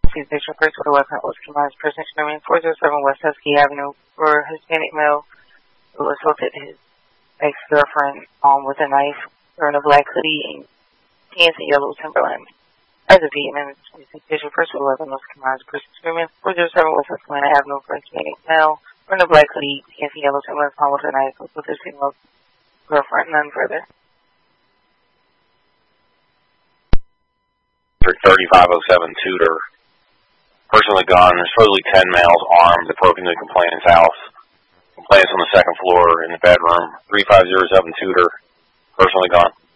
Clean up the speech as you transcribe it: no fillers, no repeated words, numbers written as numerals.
Station first with a weapon was commands person Sherman 407 West Husky Avenue for Hispanic male who assaulted his ex-girlfriend with a knife wearing a black hoodie and pants and yellow Timberland. As of 8 minutes, Station first with a weapon was commands person Sherman 407 West Husky Avenue for Hispanic male wearing a black hoodie, pants and yellow Timberland with a knife with his female girlfriend. None further. 3507 Tudor. Personally gone. There's supposedly 10 males armed that broke into the complainant's house. Complainant's on the second floor in the bedroom. 3507 Tudor. Personally gone.